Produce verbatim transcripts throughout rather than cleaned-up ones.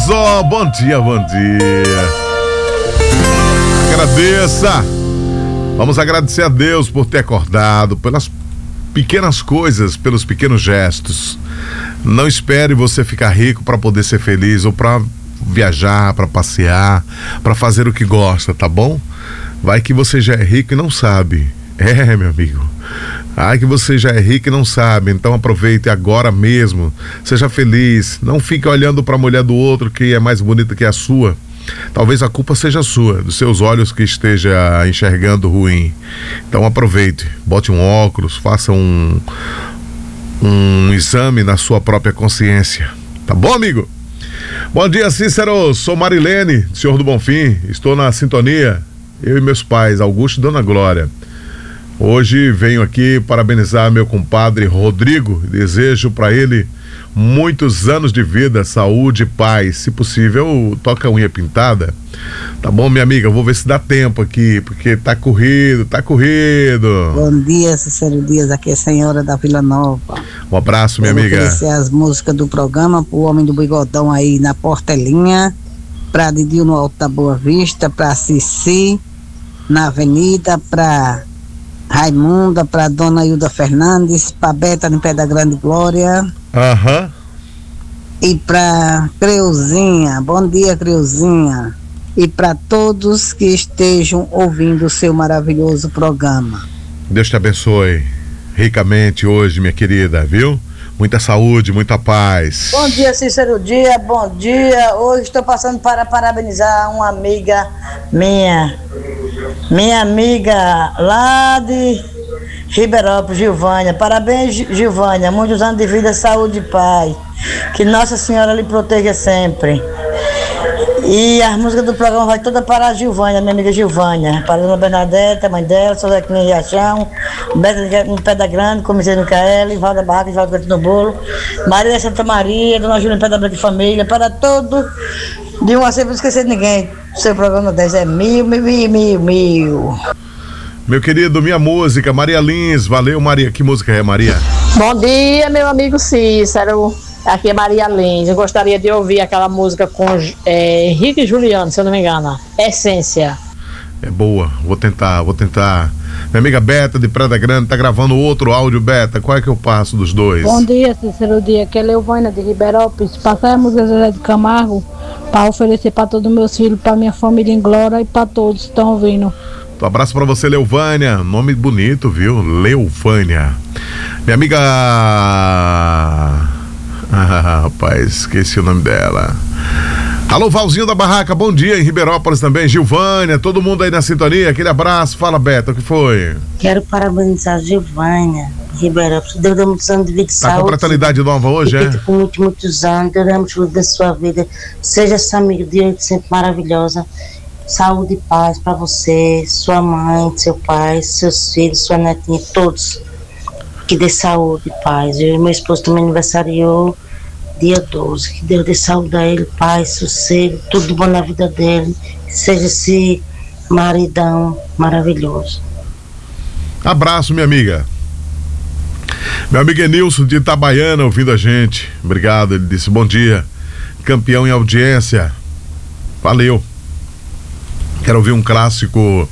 só, bom dia, bom dia. Agradeça. Vamos agradecer a Deus por ter acordado, pelas pequenas coisas, pelos pequenos gestos. Não espere você ficar rico para poder ser feliz ou para viajar, para passear, para fazer o que gosta, tá bom? Vai que você já é rico e não sabe. É, meu amigo. Ai, que você já é rico e não sabe. Então aproveite agora mesmo. Seja feliz. Não fique olhando para a mulher do outro que é mais bonita que a sua. Talvez a culpa seja sua, dos seus olhos que esteja enxergando ruim. Então aproveite. Bote um óculos, faça um, um exame na sua própria consciência. Tá bom, amigo? Bom dia, Cícero. Sou Marilene, Senhor do Bonfim. Estou na sintonia. Eu e meus pais, Augusto e Dona Glória. Hoje venho aqui parabenizar meu compadre Rodrigo. Desejo para ele muitos anos de vida, saúde e paz. Se possível, toca a unha pintada. Tá bom, minha amiga? Eu vou ver se dá tempo aqui, porque tá corrido, tá corrido. Bom dia, Cícero Dias. Aqui é a senhora da Vila Nova. Um abraço, minha eu vou amiga. oferecer as músicas do programa pro Homem do Bigodão aí na Portelinha, pra Didil no Alto da Boa Vista, pra Cici na Avenida, pra Raimunda, pra Dona Hilda Fernandes, pra Beta no Pé da Grande Glória. Aham. Uhum. E pra Creuzinha, bom dia, Creuzinha. E pra todos que estejam ouvindo o seu maravilhoso programa. Deus te abençoe ricamente hoje, minha querida, viu? Muita saúde, muita paz. Bom dia, Cícero Dia, bom dia. Hoje estou passando para parabenizar uma amiga minha. Minha amiga lá de Riberópolis, Gilvânia. Parabéns, Gilvânia. Muitos anos de vida, saúde e paz. Que Nossa Senhora lhe proteja sempre. E as músicas do programa vai toda para a Gilvânia, minha amiga Gilvânia. Para a Dona Bernadette, a mãe dela, Sônia aqui no Riachão, Beto no Pedra Grande, Comissão Micael, Valda Barraca, Valda no Bolo, Maria Santa Maria, Dona Júlia Pedra Branca e Família, para todo. De uma sempre não esquecer de ninguém. O seu programa dez é mil, mil, mil, mil, mil. Meu querido, minha música, Maria Lins. Valeu, Maria. Que música é, Maria? Bom dia, meu amigo Cícero. Aqui é Maria Lins. Eu gostaria de ouvir aquela música com é, Henrique e Juliano, se eu não me engano. Essência. É boa. Vou tentar, vou tentar. Minha amiga Beta de Prada Grande tá gravando outro áudio, Beta. Qual é que eu passo dos dois? Bom dia, Cícero Dia. Aqui é Leovânia de Riberópolis. Passar a música Zezé de Camargo para oferecer para todos os meus filhos, para minha família em Glória e para todos que estão ouvindo. Um abraço pra você, Leovânia. Nome bonito, viu? Leovânia. Minha amiga... Ah, rapaz, esqueci o nome dela. Alô, Valzinho da Barraca, bom dia em Riberópolis também. Gilvânia, todo mundo aí na sintonia. Aquele abraço. Fala, Beto, o que foi? Quero parabenizar a Gilvânia Riberópolis. Deus dê muitos anos de vida e saúde. Tá com completabilidade nova hoje, é? Com muitos, muitos anos. Deus dê muitos anos da sua vida. Seja essa amiga de hoje sempre maravilhosa. Saúde e paz pra você, sua mãe, seu pai, seus filhos, sua netinha, todos. Que dê saúde e paz. Eu e meu esposo também aniversariou dia doze. Que Deus dê saúde a ele, paz, sossego, tudo bom na vida dele. Que seja esse maridão maravilhoso. Abraço, minha amiga. Meu amigo Enilson de Itabaiana ouvindo a gente. Obrigado, ele disse bom dia. Campeão em audiência. Valeu. Quero ouvir um clássico.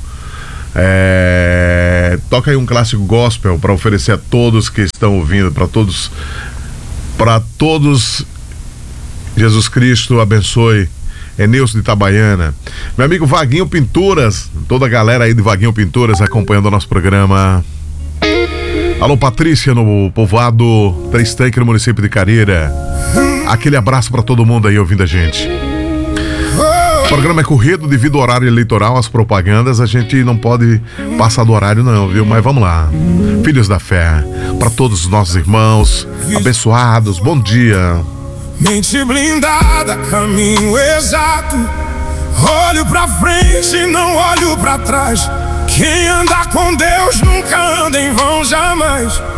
É... Toca aí um clássico gospel para oferecer a todos que estão ouvindo, para todos, para todos. Jesus Cristo abençoe. Enilson de Itabaiana. Meu amigo Vaguinho Pinturas, toda a galera aí de Vaguinho Pinturas acompanhando o nosso programa. Alô, Patrícia no povoado Três Tanques no município de Careira. Aquele abraço para todo mundo aí ouvindo a gente. O programa é corrido devido ao horário eleitoral, as propagandas, a gente não pode passar do horário não, viu? Mas vamos lá. Filhos da fé, para todos os nossos irmãos, abençoados, bom dia. Mente blindada, caminho exato. Olho pra frente, não olho pra trás. Quem anda com Deus nunca anda em vão jamais.